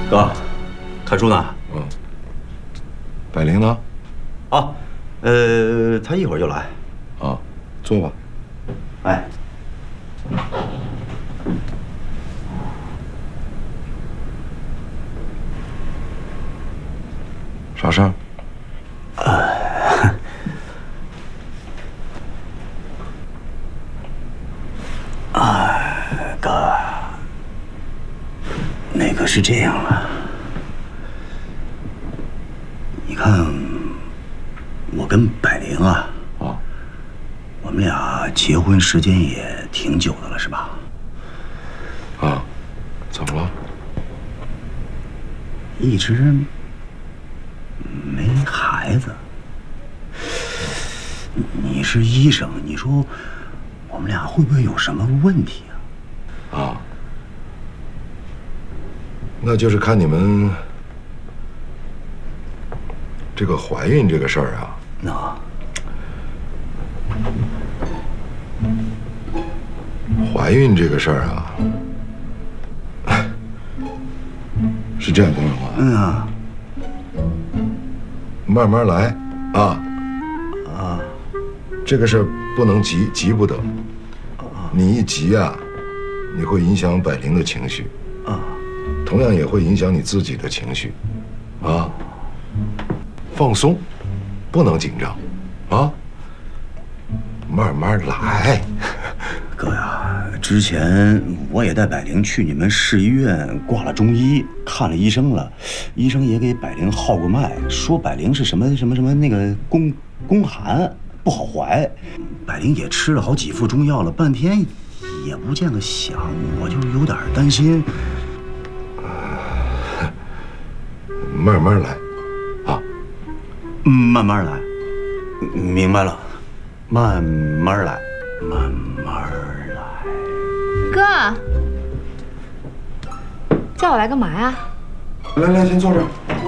哥，看书呢？ 嗯。百灵呢？ 啊，他一会儿就来。 啊，坐吧。 哎。 啥事儿？ 哥，那个是这样啊，你看，我跟百灵啊，我们俩结婚时间也挺久的了，是吧？ 啊，怎么了？ 一直没孩子。你是医生，你说我们俩会不会有什么问题啊？ 啊，那就是看你们这个怀孕这个事儿啊。怀孕这个事儿啊，是这样，光荣啊。慢慢来啊。这个事儿不能急，急不得。你一急啊，你会影响百灵的情绪，同样也会影响你自己的情绪，啊。放松，不能紧张，啊。慢慢来。 哥呀，之前我也带百灵去你们市医院挂了中医，看了医生了，医生也给百灵号过脉，说百灵是什么那个宫寒。不好怀，百灵也吃了好几副中药了，半天也不见个响，我就有点担心。 慢慢来，啊， 慢慢来，明白了，慢慢来，慢慢来。 哥，叫我来干嘛呀？ 来，先坐这儿。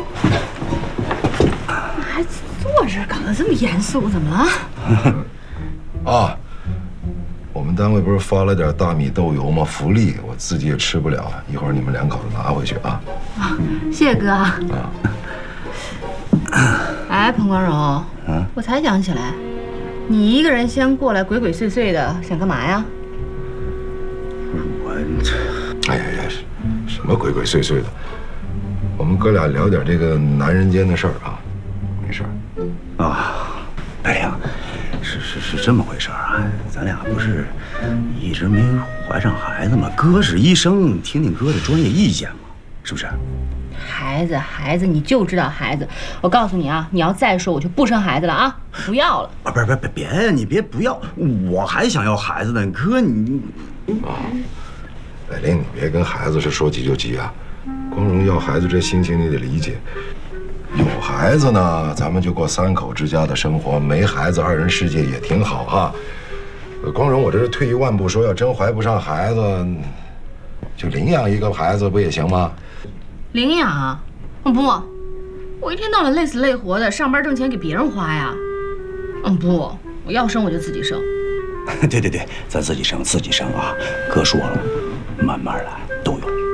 还坐这儿，搞得这么严肃，怎么了？ 啊，我们单位不是发了点大米豆油吗？福利，我自己也吃不了，一会儿你们两口子拿回去啊。 啊，谢谢哥啊。哎，彭光荣，我才想起来，你一个人先过来鬼鬼祟祟的，想干嘛呀？ 哎呀，什么鬼鬼祟祟的？我们哥俩聊点这个男人间的事儿啊，没事儿。 啊，百灵，是这么回事啊？咱俩不是一直没怀上孩子吗？哥是医生，听听哥的专业意见嘛，是不是？ 孩子，你就知道孩子。我告诉你啊，你要再说我就不生孩子了啊，不要了。 啊，别，你别不要，我还想要孩子呢，哥你。 啊，百灵，你别跟孩子是说急就急啊。光荣要孩子这心情你得理解。有孩子呢，咱们就过3口之家的生活；没孩子，2人世界也挺好哈。光荣，我这是退一万步说，要真怀不上孩子，就领养一个孩子不也行吗？ 领养啊？不，我一天到晚累死累活的，上班挣钱给别人花呀。不，我要生我就自己生。 对，咱自己生啊。哥说了，慢慢来。